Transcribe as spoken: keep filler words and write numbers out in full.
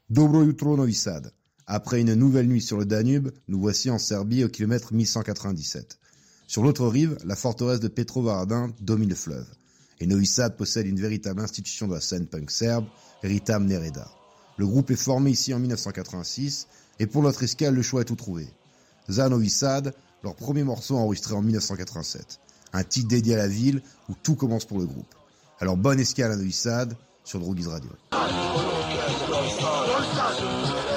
Dobro jutro Novi Sad. Après une nouvelle nuit sur le Danube, nous voici en Serbie au kilomètre mille cent quatre-vingt-dix-sept. Sur l'autre rive, la forteresse de Petrovaradin domine le fleuve. Et Novi Sad possède une véritable institution de la scène punk serbe, Ritam Nereda. Le groupe est formé ici en mille neuf cent quatre-vingt-six, et pour notre escale, le choix est tout trouvé. Za Novi Sad, leur premier morceau enregistré en mille neuf cent quatre-vingt-sept. Un titre dédié à la ville où tout commence pour le groupe. Alors bonne escale à Novi Sad sur Drogiz Radio.